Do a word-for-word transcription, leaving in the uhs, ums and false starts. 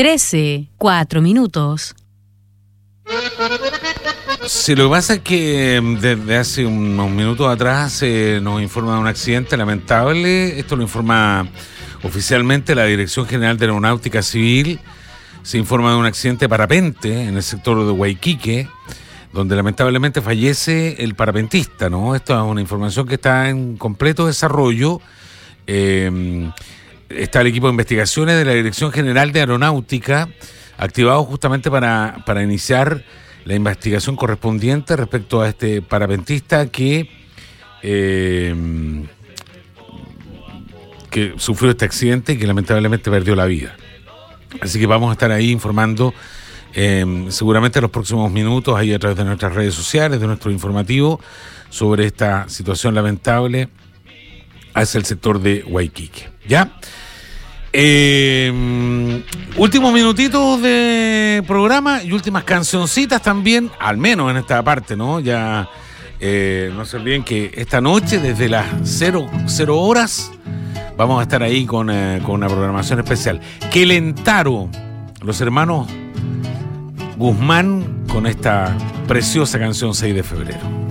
trece, cuatro minutos. Sí, lo que pasa es que desde hace unos minutos atrás se eh, nos informa de un accidente lamentable. Esto lo informa oficialmente la Dirección General de Aeronáutica Civil. Se informa de un accidente de parapente en el sector de Huayquique, donde lamentablemente fallece el parapentista, ¿no? Esto es una información que está en completo desarrollo. Eh, está el equipo de investigaciones de la Dirección General de Aeronáutica activado justamente para, para iniciar la investigación correspondiente respecto a este parapentista que, eh, que sufrió este accidente y que lamentablemente perdió la vida. Así que vamos a estar ahí informando eh, seguramente en los próximos minutos, ahí a través de nuestras redes sociales, de nuestro informativo, sobre esta situación lamentable hacia el sector de Huayquique. ¿Ya? Eh, últimos minutitos de programa y últimas cancioncitas también, al menos en esta parte, ¿no? Ya eh, no se olviden que esta noche, desde las cero horas, vamos a estar ahí con, eh, con una programación especial. Quelentaro, los hermanos Guzmán, con esta preciosa canción seis de febrero.